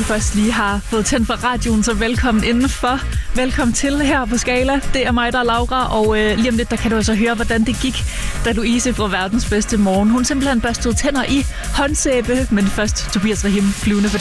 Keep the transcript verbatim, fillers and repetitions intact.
først lige har fået tændt for radioen, så velkommen indenfor. Velkommen til her på Skala. Det er mig, der er Laura, og øh, lige om lidt, der kan du altså høre, hvordan det gik, da Louise fra Verdens Bedste Morgen. Hun simpelthen børstede tænder i håndsæbe, men først Tobias Rahim flyvende for